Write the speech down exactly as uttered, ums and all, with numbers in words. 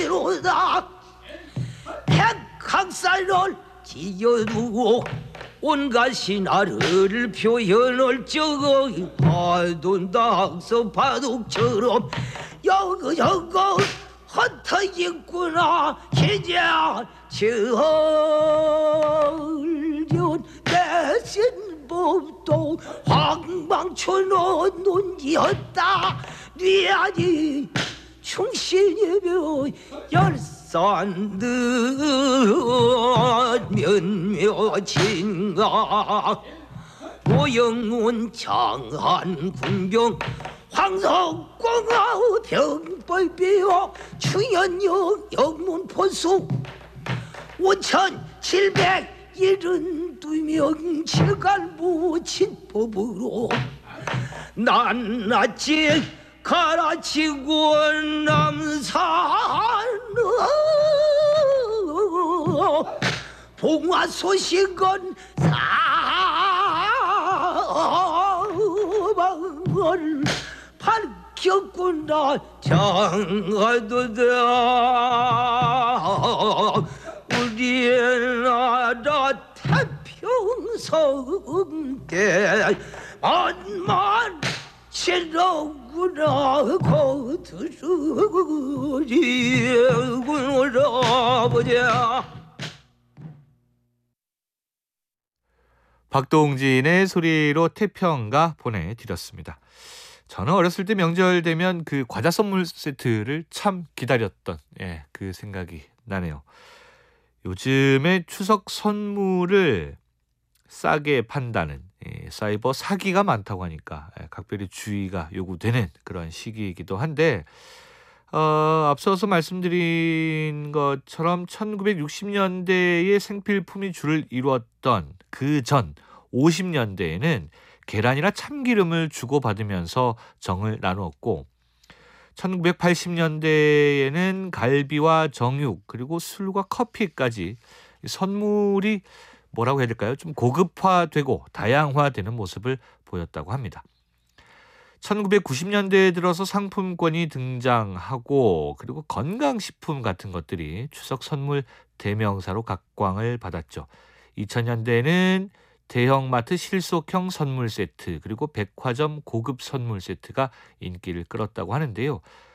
로다 백학살을 지어두고 온갖 신화를 표현을 적어 하돈닥서 바둑처럼 여거저거 흩어있구나 희자 철년 내신 법도 황망천원 논지었다 뉘아니 충신이며 열산듯 면묘친가 오영문 장한 군병 황석광아 병벌비어 충현역 영문포수 오천칠백칠십이 명 칠갈무 친법으로 낱낱이 가라치고 남산으로 봉화 소식은 사방을 밝혔구나 장하도다 우리나라 태평성대 만만 치러구나 거두리구나 보자. 박동진의 소리로 태평가 보내드렸습니다. 저는 어렸을 때 명절 되면 그 과자 선물 세트를 참 기다렸던 예, 그 생각이 나네요. 요즘에 추석 선물을 싸게 판다는 예, 사이버 사기가 많다고 하니까 예, 각별히 주의가 요구되는 그런 시기이기도 한데 어, 앞서서 말씀드린 것처럼 천구백육십 년대에 생필품이 주를 이루었던 그 전 오십 년대에는 계란이나 참기름을 주고받으면서 정을 나누었고 천구백팔십 년대에는 갈비와 정육 그리고 술과 커피까지 선물이 뭐라고 해야 될까요? 좀 고급화되고 다양화되는 모습을 보였다고 합니다. 천구백구십 년대에 들어서 상품권이 등장하고 그리고 건강식품 같은 것들이 추석 선물 대명사로 각광을 받았죠. 이천 년대에는 대형마트 실속형 선물 세트 그리고 백화점 고급 선물 세트가 인기를 끌었다고 하는데요.